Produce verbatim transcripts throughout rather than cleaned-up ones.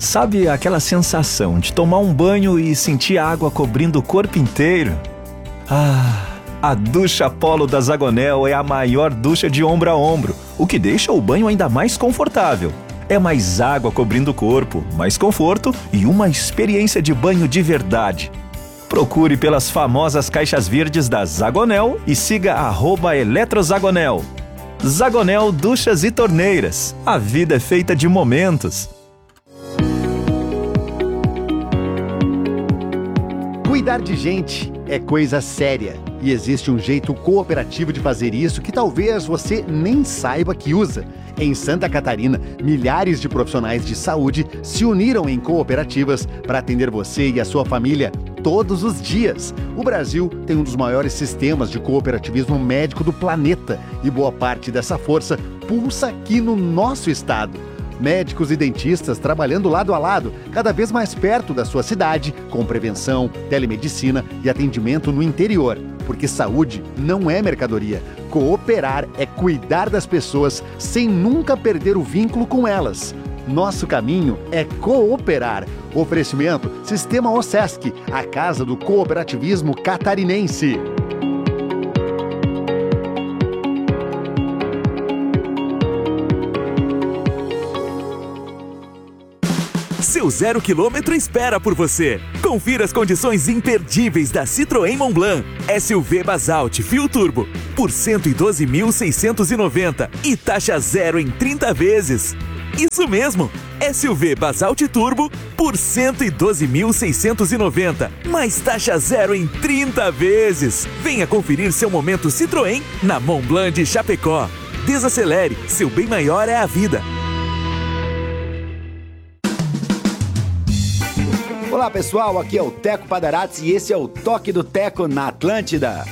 Sabe aquela sensação de tomar um banho e sentir a água cobrindo o corpo inteiro? Ah, a ducha Polo da Zagonel é a maior ducha de ombro a ombro, o que deixa o banho ainda mais confortável. É mais água cobrindo o corpo, mais conforto e uma experiência de banho de verdade. Procure pelas famosas caixas verdes da Zagonel e siga arroba eletrozagonel. Zagonel Duchas e Torneiras. A vida é feita de momentos. Cuidar de gente é coisa séria e existe um jeito cooperativo de fazer isso que talvez você nem saiba que usa. Em Santa Catarina, milhares de profissionais de saúde se uniram em cooperativas para atender você e a sua família todos os dias. O Brasil tem um dos maiores sistemas de cooperativismo médico do planeta e boa parte dessa força pulsa aqui no nosso estado. Médicos e dentistas trabalhando lado a lado, cada vez mais perto da sua cidade, com prevenção, telemedicina e atendimento no interior. Porque saúde não é mercadoria. Cooperar é cuidar das pessoas sem nunca perder o vínculo com elas. Nosso caminho é cooperar. Oferecimento Sistema OSESC, a casa do cooperativismo catarinense. Seu zero quilômetro espera por você. Confira as condições imperdíveis da Citroën Montblanc S U V Basalt Fio Turbo por cento e doze mil seiscentos e noventa e taxa zero em trinta vezes. Isso mesmo, S U V Basalt Turbo por cento e doze mil seiscentos e noventa, mais taxa zero em trinta vezes. Venha conferir seu momento Citroën na Montblanc de Chapecó. Desacelere, seu bem maior é a vida. Olá pessoal, aqui é o Teco Padarati e esse é o Toque do Teco na Atlântida.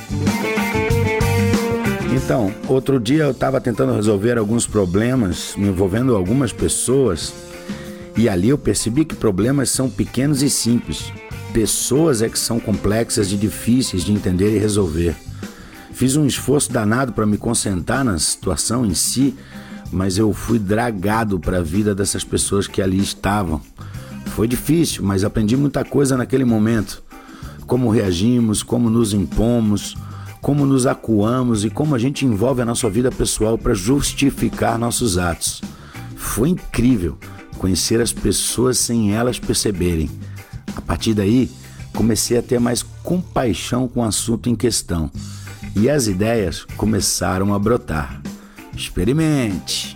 Então, outro dia eu estava tentando resolver alguns problemas envolvendo algumas pessoas e ali eu percebi que problemas são pequenos e simples. Pessoas é que são complexas e difíceis de entender e resolver. Fiz um esforço danado para me concentrar na situação em si, mas eu fui dragado para a vida dessas pessoas que ali estavam. Foi difícil, mas aprendi muita coisa naquele momento. Como reagimos, como nos impomos, como nos acuamos e como a gente envolve a nossa vida pessoal para justificar nossos atos. Foi incrível conhecer as pessoas sem elas perceberem. A partir daí, comecei a ter mais compaixão com o assunto em questão e as ideias começaram a brotar. Experimente!